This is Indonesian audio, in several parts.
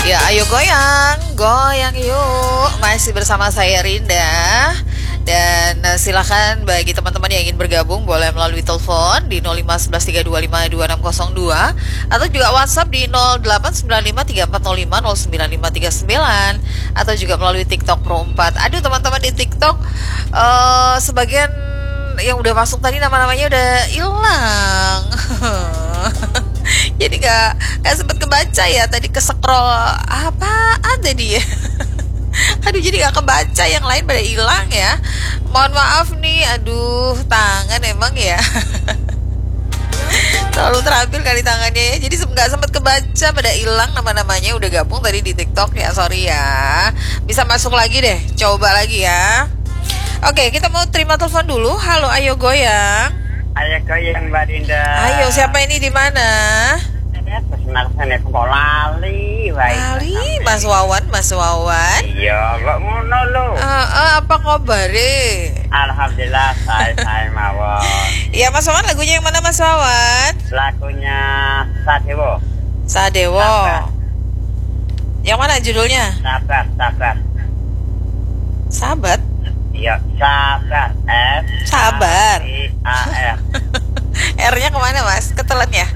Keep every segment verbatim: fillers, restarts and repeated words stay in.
Ya, ayo goyang, goyang yuk. Masih bersama saya Rinda. Dan uh, silakan bagi teman-teman yang ingin bergabung boleh melalui telepon di nol lima satu satu tiga dua lima dua enam nol dua atau juga WhatsApp di nol delapan sembilan lima tiga empat nol lima nol sembilan lima tiga sembilan atau juga melalui TikTok Pro empat. Aduh teman-teman di TikTok uh, sebagian yang udah masuk tadi nama-namanya udah hilang. Jadi gak, gak sempet kebaca ya. Tadi ke-scroll apaan tadi ya. Aduh jadi gak kebaca. Yang lain pada hilang ya. Mohon maaf nih. Aduh tangan emang ya. Terlalu terampil kali tangannya ya. Jadi gak sempet kebaca. Pada hilang nama-namanya. Udah gabung tadi di TikTok ya. Sorry ya. Bisa masuk lagi deh. Coba lagi ya. Oke kita mau terima telepon dulu. Halo ayo goyang. Ayo goyang Mbak Dinda. Ayo siapa ini di mana? Lali, Lali, Mas Wawan, Mas Wawan. Iya, kok ngono lho. Uh, uh, apa kabare? Alhamdulillah saya saya mawon. Iya Mas Wawan, lagunya yang mana Mas Wawan? Lagunya Sadewo. Sadewo. Sabar. Yang mana judulnya? Sabar, sabar. Sahabat. Iya, sabar. S. Sabar. A R. R-nya kemana Mas? Ketelan ya?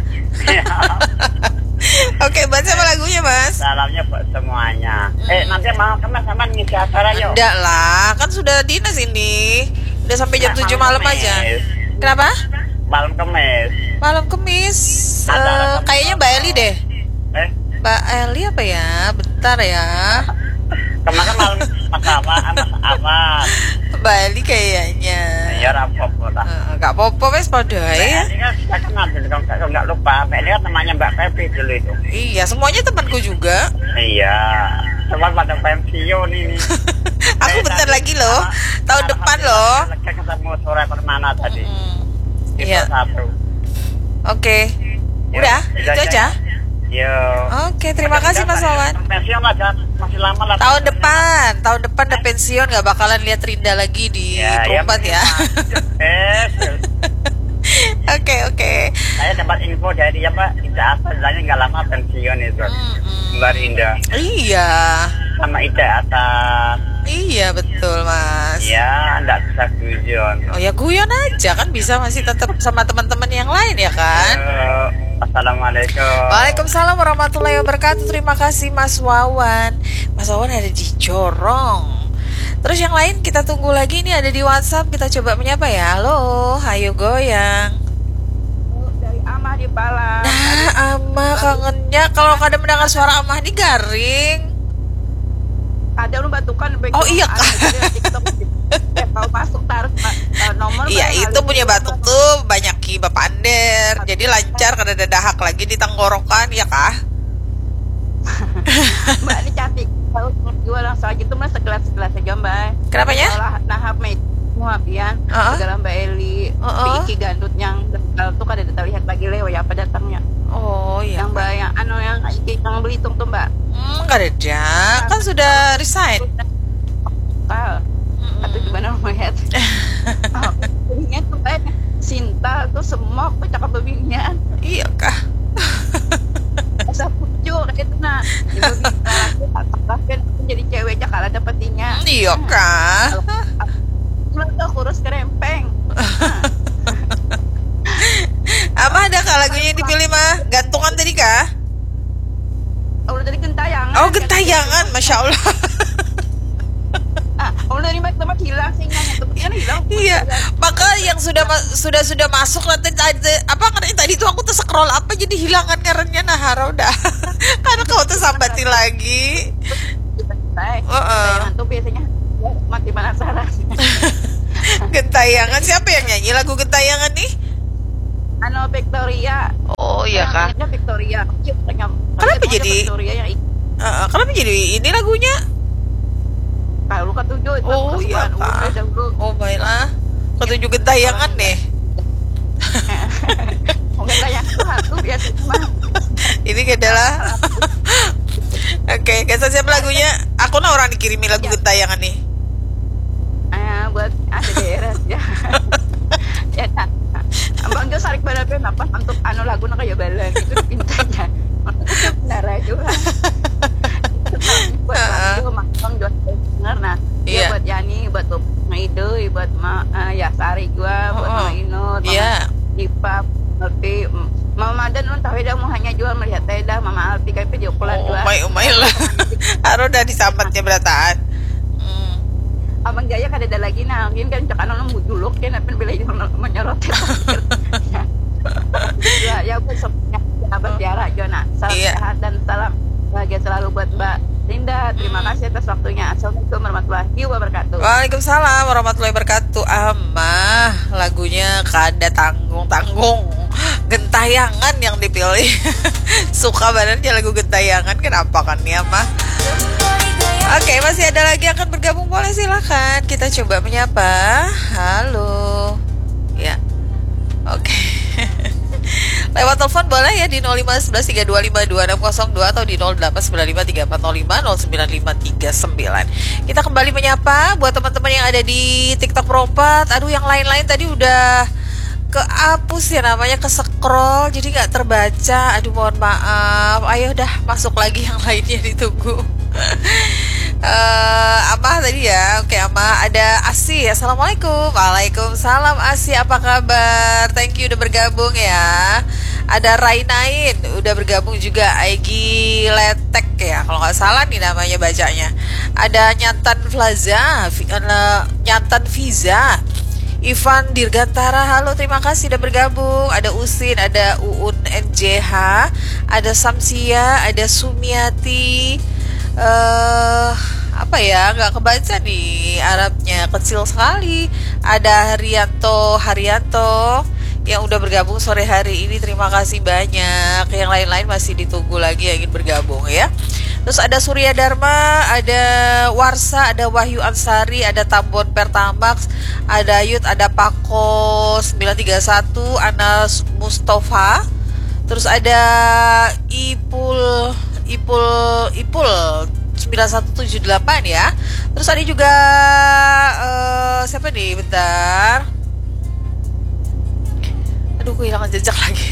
Oke, baca apa lagunya Mas? Salamnya buat semuanya. Eh, nanti mau kemas sama ngisi acara yuk. Enggak lah, kan sudah dinas ini. Udah sampai jam tujuh malam aja. Kenapa? Malam Kemis. Malam Kemis. Uh, kayaknya Mbak Eli deh. Eh? Mbak Eli apa ya? Bentar ya. Kemarin malam mas apa? Mas apa? Mbak Eli kayaknya. Ya rapopo lah. Uh, gak apa-apa wes pada ya. Ini kan kita kenal dulu, kalau nggak lupa. Mbak Eli kan namanya Mbak Pepi dulu itu. Iya, semuanya temanku juga. Iya. Cuma pada pensiun ini. Aku bentar lagi loh. Tahun depan loh. Kita ketemu sore kemana tadi? Iya. Satu. Oke. Udah, itu aja. Yo. Oke, terima kasih Mas Wawan. Pensiun aja masih lama lah. Tahun depan, tahun depan udah pensiun nggak bakalan lihat Rinda lagi di Perumpat ya. Oke oke. Saya dapat info dari dia Pak, Ida Atta bilangnya nggak lama pensiun itu, Mbak Rinda. Iya. Sama Ida Atta. Iya betul Mas. Iya, nggak bisa guyon. Oh ya guyon aja kan bisa masih tetap sama teman-teman yang lain ya kan. Uh, Assalamualaikum. Waalaikumsalam warahmatullahi wabarakatuh. Terima kasih Mas Wawan. Mas Wawan ada di Jorong. Terus yang lain kita tunggu lagi. Ini ada di WhatsApp. Kita coba menyapa ya. Halo, ayo goyang. Dari Amah di Palang. Nah, Amah kangennya. Kalau kada mendengar suara Amah ini garing. Ada lu batukan. Oh iya kak. Eh, kalau masuk taruh uh, nomor. Iya itu punya batuk tuh banyak ki Bapak Ander. Jadi lancar kada ada dahak lagi di tenggorokan ya kah? Mbak ini cantik. Kalau jual langsung aja tuh mas segelas-segelas aja Mbak. Kenapanya? Nah hap make semua pian. Uh-uh. Segala Mbak Eli. Uh-uh. Iki gandut yang kalau tuh kada terlihat lagi lewa ya apa datangnya. Oh iya. Yang Mbak yang anu yang Iki yang Belitung tuh Mbak. Hmm nggak ada. Kan sudah resign. Kal. Atau gimana melihat? Bebingnya tuh kayak Sinta tuh semua aku cakap bebingnya. Iya kah? Masa pucuk kayak itu nah. Tapi aku jadi cewek aja kalau dapetinya. Iya kah? Lu tuh kurus kerempeng. Apa ada kah lagunya yang dipilih mah? Gantungan tadi kah? Oh dari gentayangan. Oh gentayangan, masya Allah. Ah, oh dari tempat hilang sih nyanyi tuh hilang. Iya, maka yang sudah sudah sudah masuk nanti apa katanya tadi tuh aku tuh scroll apa jadi hilangan ngarannya nah haro dah. Karena kau tuh sambati lagi. Gentayangan tuh biasanya mati penasaran. Gentayangan siapa yang nyanyi lagu gentayangan nih? Ano Victoria. Oh iya kah? Victoria. Kenapa jadi? Victoria yang uh, kenapa jadi ini lagunya? Kalau ketujuh itu oh iya kah? Oh baiklah. Ketujuh gentayangan nih. Gentayangan itu satu biasa cuma. Ini adalah. Oke, okay, siapa lagunya? Aku nah orang dikirimin lagu ya. Gentayangan nih. Ah, buat ada daerah ya. Ya tak. Abang Jo sarik balapan apa untuk anu lagu na kayo balang itu pintanya. Benar aja. buat Ma, uh, ya Sari juga, buat Oh, Mama Inut, Mama iya. Ipa, Alfi, mm, Mama Dan non tahu dah mau hanya jual melihat dah Mama Alfi kayak video pulang Oh, juga. umay umay lah. Aro udah disambatnya berataan. Hmm. Abang Jaya kada ada lagi nah, mungkin kan cak anak mau juluk kan apa bila itu menyorot. Ya, ya buat semuanya sahabat Tiara Jona. Salam Iya. sehat dan salam bahagia selalu buat Mbak Linda. Terima kasih atas waktunya. Assalamualaikum warahmatullahi wabarakatuh. Waalaikumsalam warahmatullahi wabarakatuh. Amah, lagunya kada tanggung-tanggung. Gentayangan yang dipilih. Suka badannya lagu gentayangan, kenapa kan ya, Mah? Oke, masih ada lagi yang akan bergabung, boleh silahkan. Kita coba menyapa. Halo. Ya. Oke. Lewat telepon boleh ya di nol lima satu satu tiga dua lima dua enam nol dua atau di nol delapan sembilan lima tiga empat nol lima nol sembilan lima tiga sembilan. Kita kembali menyapa buat teman-teman yang ada di TikTok Rompat. Aduh, yang lain-lain tadi udah kehapus ya namanya, ke scroll jadi nggak terbaca. Aduh, mohon maaf. Ayo dah masuk lagi yang lainnya, ditunggu. Uh, Amah tadi ya. Oke, Amah. Ada Asi. Assalamualaikum. Waalaikumsalam Asi, apa kabar? Thank you udah bergabung ya. Ada Rainain udah bergabung juga. Aigi Letek ya, kalau nggak salah nih namanya bacanya. Ada Nyantan Plaza, Nyantan Viza, Ivan Dirgantara, halo, terima kasih udah bergabung. Ada Usin, ada Uun N J H, ada Samsia, ada Sumiati. Eh uh, apa ya, nggak kebaca nih Arabnya, kecil sekali. Ada Haryanto Haryanto yang udah bergabung sore hari ini, terima kasih banyak. Yang lain-lain masih ditunggu lagi yang ingin bergabung ya. Terus ada Surya Dharma, ada Warsa, ada Wahyu Ansari, ada Tambon Pertamax, ada Yud, ada Pako sembilan tiga satu, Anas Mustafa. Terus ada Ipul Ipul Ipul sembilan satu tujuh delapan ya. Terus ada juga uh, siapa nih? Bentar. Aduh, kehilangan jejak lagi.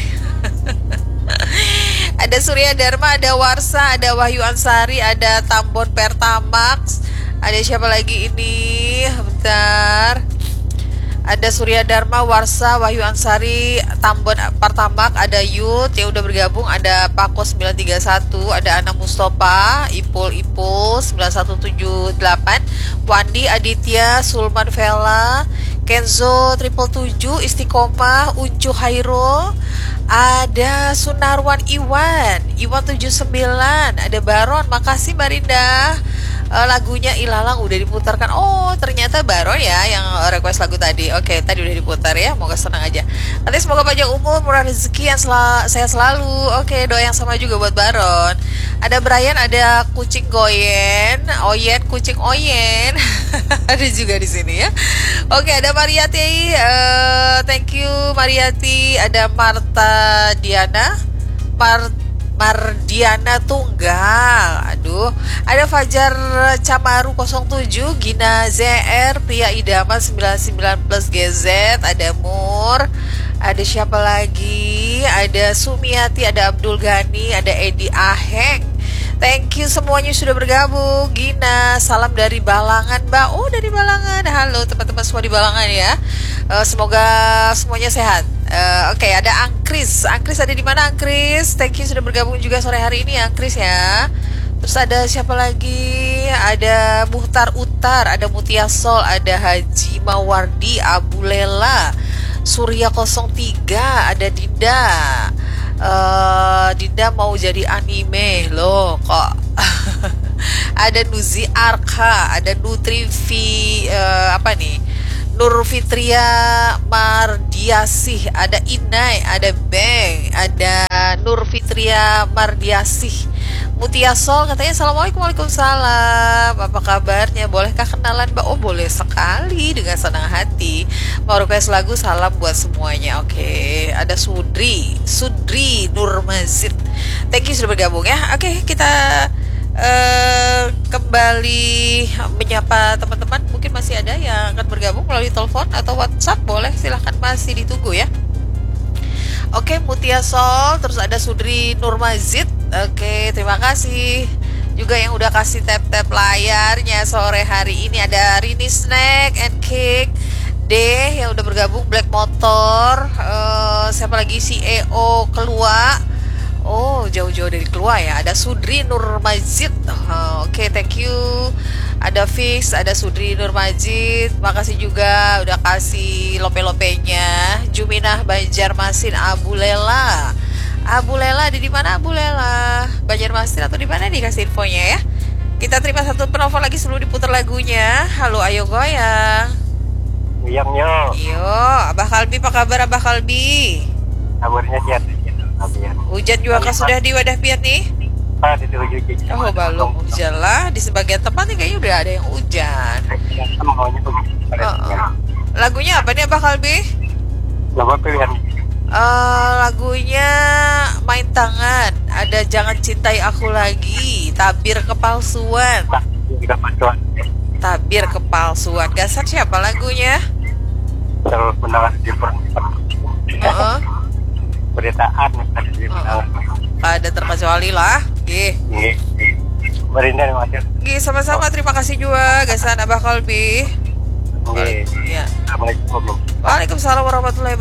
Ada Surya Dharma, ada Warsa, ada Wahyu Ansari, ada Tambon Pertamax. Ada siapa lagi ini? Bentar. Ada Surya Dharma, Warsa, Wahyu Ansari, Tambon Pertamax, ada Yud yang udah bergabung, ada Pako sembilan tiga satu, ada Ana Mustafa, Ipul Ipul sembilan satu tujuh delapan, Wandi Aditya, Sulman Vela, Kenzo triple tujuh, Istiqomah, Uncu Hairul, ada Sunarwan Iwan, Iwan tujuh sembilan, ada Baron, makasih Barinda. Uh, lagunya Ilalang udah diputarkan. Oh, ternyata Baron ya yang request lagu tadi. Oke, tadi udah diputar ya. Moga senang aja. Nanti semoga panjang umur, murah rezeki, yang sel- saya selalu. Oke, doa yang sama juga buat Baron. Ada Brian, ada kucing Goyen, Oyen, kucing Oyen. Ada juga di sini ya. Oke, ada Mariati. Uh, thank you Mariati. Ada Marta Diana. Marta Mardiana Tunggal. Aduh, ada Fajar Camaru nol tujuh, Gina Z R, Pria Idaman sembilan sembilan plus G Z, ada Mur, ada siapa lagi? Ada Sumiati, ada Abdul Ghani, ada Edi Aheng. Thank you semuanya sudah bergabung. Gina, salam dari Balangan, Mbak. Oh, dari Balangan. Halo teman-teman semua di Balangan ya. Uh, semoga semuanya sehat. Uh, Oke, okay, ada Angkris. Angkris ada di mana Angkris? Thank you sudah bergabung juga sore hari ini Angkris ya. Terus ada siapa lagi? Ada Muhtar Utar, ada Mutia Sol, ada Haji Mawardi, Abu Lela, Surya nol tiga, ada Dinda. Uh, Dinda mau jadi anime loh kok. Ada Nuzi Arka, ada Nutrivi, uh, apa nih? Nur Fitria Mardiasih, ada Inai, ada Beng, ada Nur Fitria Mardiasih. Mutia Sol katanya Assalamualaikum, waalaikumsalam, apa kabarnya, bolehkah kenalan Mbak? Oh, boleh sekali, dengan senang hati. Mau request lagu, salam buat semuanya. Oke, ada Sudri Sudri Nur Mazid, thank you sudah bergabung ya. Oke, kita Uh, kembali menyapa teman-teman. Mungkin masih ada yang akan bergabung melalui telepon atau WhatsApp, boleh silahkan, masih ditunggu ya. Oke, Mutia Sol, terus ada Sudri Nurmazid. Oke, terima kasih juga yang udah kasih tap-tap layarnya sore hari ini. Ada Rini Snack and Cake, D yang udah bergabung, Black Motor, eh, siapa lagi, C E O Kelua. Oh, jauh-jauh dari Kelua ya. Ada Sudri Nurmajid. Oh, Oke, okay, thank you. Ada Fix, ada Sudri Nurmajid. Makasih juga udah kasih lope-lopenya. Juminah Banjarmasin, Abu Lela. Abu Lela ada di mana Abu Lela? Banjarmasin atau di mana nih, kasih infonya ya. Kita terima satu penelpon lagi sebelum diputar lagunya. Halo, ayo goyang. Goyang yo. Yo, Abah Kalbi, apa kabar Abah Kalbi? Kabarnya sehat. Hujan juga kan sudah di Wadah Piat nih? Pak, di tujuh G. Oh, belum hujan lah. Di sebagian tempat nih kayaknya udah ada yang hujan. Oh, oh. Lagunya apa nih Abah Kalbi? Lagu pilihan. Uh, lagunya Main Tangan. Ada Jangan Cintai Aku Lagi. Tabir Kepalsuan. Tabir Kepalsuan. Gasar siapa lagunya? Terus mendengar di perempuan. Uh-uh. Beritaan ada di Uh-uh. Ada terkecuali lah. Gih. Merinda nih Mas. Gih, sama-sama, terima kasih juga Gasan Abah Kalbi. Oke. Ya. Assalamualaikum. Waalaikumsalam warahmatullahi wabarakatuh.